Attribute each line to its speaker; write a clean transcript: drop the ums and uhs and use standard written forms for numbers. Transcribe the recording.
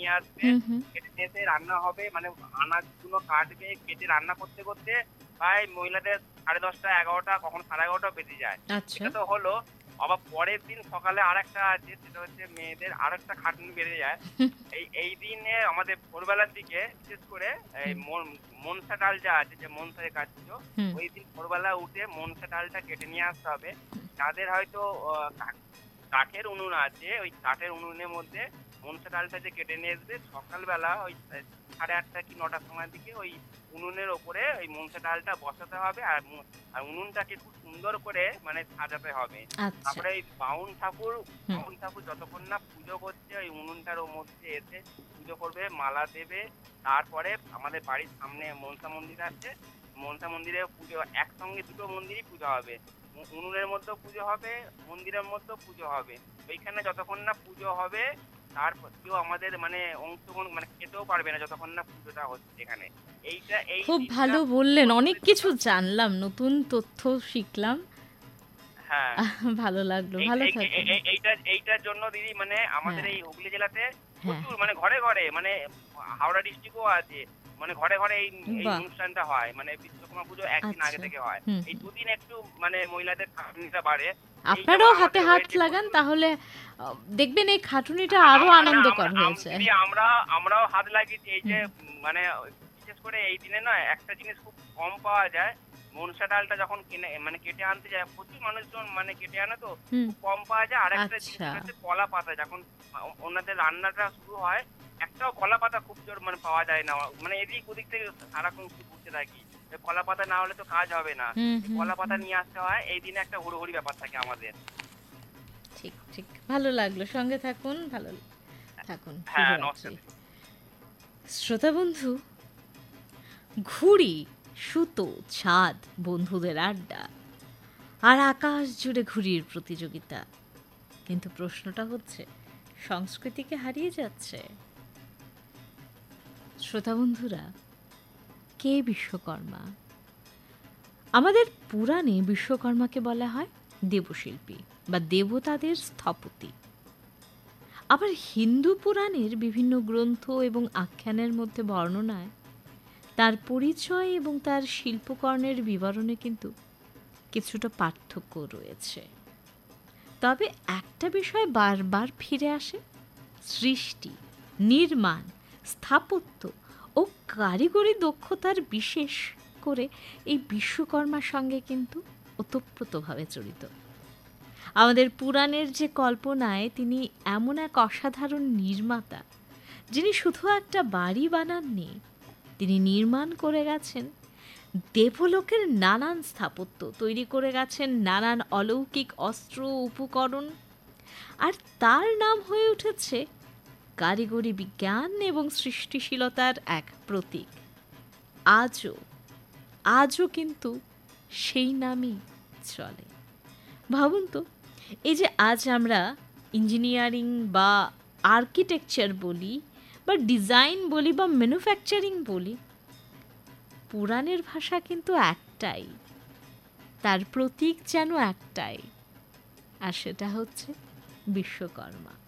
Speaker 1: নিয়ে আসবে, কেটে নিয়ে এসে রান্না হবে, মানে আনাজগুলো কাটবে, কেটে রান্না করতে করতে প্রায় মহিলাদের 10:30 11টা, কখনো 11:30টাও বেজে যায়।
Speaker 2: আচ্ছা।
Speaker 1: এটা তো হলো। আবার পরের দিন সকালে আরেকটা আছে, সেটা হচ্ছে মেয়েদের আরেকটা খাটুনি বেড়ে যায়। এই দিনে আমাদের ভোরবেলার দিকে বিশেষ করে এই
Speaker 2: হুম,
Speaker 1: মনসা ডাল যা আছে, যে মনসার কাজগুলো,
Speaker 2: হুম,
Speaker 1: ওই দিন ভোরবেলা উঠে মনসা ডালটা কেটে নিয়ে আসতে হবে। যাদের হয়তো কাঠের উনুন আছে, ওই কাঠের উনুনের মধ্যে মনসা ডালটা যে কেটে নিয়ে আসবে, সকালবেলা ওই 8:30 কি 9টার সময়ের দিকে ওই উনুনের ওপরে ওই মনসা ডালটা বসাতে হবে। আর উনুনটাকে খুব সুন্দর করে মানে সাজাতে হবে।
Speaker 2: আচ্ছা।
Speaker 1: তারপরে এই
Speaker 2: হুম,
Speaker 1: বামুন ঠাকুর যতক্ষণ না পুজো করছে, ওই উনুনটার মধ্যে এসে পুজো করবে, মালা দেবে। তারপরে আমাদের বাড়ির সামনে মনসা মন্দির আছে, মনসা মন্দিরে পুজো, একসঙ্গে দুটো মন্দিরই পুজো হবে। উনুনের মধ্যেও পুজো হবে, মন্দিরের মধ্যেও পুজো হবে। ওইখানে যতক্ষণ না পুজো হবে, তারপর কেউ আমাদের মানে অংশগ্রহণ মানে খেতেও পারবে না যতক্ষণ না পুজোটা হচ্ছে এখানে। এই
Speaker 2: খুব
Speaker 1: দিনটা
Speaker 2: ভালো
Speaker 1: খুব
Speaker 2: বললেন, অনেক
Speaker 1: প্রচলিত।
Speaker 2: কিছু জানলাম, নতুন তথ্য শিখলাম।
Speaker 1: হ্যাঁ,
Speaker 2: ভালো লাগলো,
Speaker 1: এই
Speaker 2: ভালো
Speaker 1: এই এই
Speaker 2: থাকুন।
Speaker 1: এই- এইটার জন্য দিদি, মানে আমাদের
Speaker 2: হ্যাঁ,
Speaker 1: এই হুগলি জেলাতে
Speaker 2: হ্যাঁ,
Speaker 1: প্রচুর, মানে ঘরে ঘরে, মানে হাওড়া ডিস্ট্রিক্টও আছে, মানে ঘরে ঘরে এই এই
Speaker 2: বাহ!
Speaker 1: অনুষ্ঠানটা হয়, মানে বিশ্বকর্মা পুজো একদিন আগে
Speaker 2: আচ্ছা।
Speaker 1: থেকে হয়।
Speaker 2: হুম,
Speaker 1: এই
Speaker 2: হুম।
Speaker 1: দুদিন একটু মানে মহিলাদের খাটনিটা বাড়ে। এই যেমন
Speaker 2: আপনারাও হাতে
Speaker 1: আমাদের
Speaker 2: হাত
Speaker 1: হয়েছে
Speaker 2: লাগান,
Speaker 1: প্রচুর।
Speaker 2: তাহলে দেখবেন এই খাটুনিটা আরো
Speaker 1: না,
Speaker 2: আনন্দকর হয়ে যায়।
Speaker 1: দিদি আমরাও হাত লাগিয়েছি। এই যে
Speaker 2: হুম,
Speaker 1: মানে বিশেষ করে এই দিনে নয়, একটা জিনিস খুব কম পাওয়া যায়। মনসা ডালটা যখন মানে কেটে আনতে যায়, প্রচুর মানুষজন মানে কেটে আনে তো,
Speaker 2: হুম।
Speaker 1: খুব কম পাওয়া যায়। আরেকটা জিনিস
Speaker 2: আচ্ছা।
Speaker 1: হচ্ছে কলা পাতা। যখন ওনাদের রান্নাটা শুরু হয়, একটাও কলা পাতা খুব জোর মানে পাওয়া যায় না। মানে এদিক ওদিক থেকে সারাক্ষণ একটু ঘুরতে থাকি। কলা পাতা না হলে তো কাজ হবে না।
Speaker 2: হুম,
Speaker 1: এই
Speaker 2: হুম,
Speaker 1: কলা পাতা
Speaker 2: হুম।
Speaker 1: নিয়ে আসতে হয়। এই দিনে একটা হুড়োহুড়ি ব্যাপার থাকে আমাদের।
Speaker 2: ঠিক, ঠিক। ভালো লাগলো। সঙ্গে থাকুন, ভালো থাকুন।
Speaker 1: হ্যাঁ, নমস্কার
Speaker 2: শুভরাত্রি।
Speaker 1: দিদি।
Speaker 2: শ্রোতা বন্ধু, ঘুড়ি, সুতো, ছাদ, বন্ধুদের আড্ডা আর আকাশ জুড়ে ঘুড়ির প্রতিযোগিতা। কিন্তু প্রশ্নটা হচ্ছে, সংস্কৃতিকে হারিয়ে যাচ্ছে? শ্রোতা বন্ধুরা, কে বিশ্বকর্মা? আমাদের পুরাণে বিশ্বকর্মাকে বলা হয় দেবশিল্পী বা দেবতাদের স্থপতি। আবার হিন্দু পুরাণের বিভিন্ন গ্রন্থ এবং আখ্যানের মধ্যে বর্ণনায় তার পরিচয় এবং তার শিল্পকর্ণের বিবরণে কিন্তু কিছুটা পার্থক্য রয়েছে। তবে একটা বিষয় বারবার ফিরে আসে: সৃষ্টি, নির্মাণ, স্থাপত্য ও কারিগরি দক্ষতার বিশেষ করে এই বিশ্বকর্মার সঙ্গে কিন্তু ওতপ্রোতভাবে জড়িত। আমাদের পুরাণের যে কল্পনায় তিনি এমন এক অসাধারণ নির্মাতা, যিনি শুধু একটা বাড়ি বানাননি, তিনি নির্মাণ করে গেছেন দেবলোকের নানান স্থাপত্য, তৈরি করে গেছেন নানান অলৌকিক অস্ত্র উপকরণ। আর তার নাম হয়ে উঠেছে কারিগরি বিজ্ঞান এবং সৃষ্টিশীলতার এক প্রতীক। আজও আজও কিন্তু সেই নামই চলে। ভাবুন তো, এই যে আজ আমরা ইঞ্জিনিয়ারিং বা আর্কিটেকচার বলি, বা ডিজাইন বলি, বা ম্যানুফ্যাকচারিং বলি, পুরাণের ভাষা কিন্তু একটাই, তার প্রতীক যেন একটাই, আর সেটা হচ্ছে বিশ্বকর্মা।